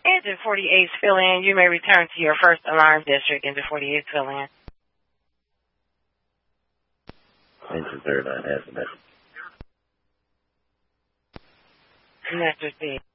Engine 48's fill in. You may return to your first alarm district. Engine 48's fill in. Engine 39 has a message. Connector C.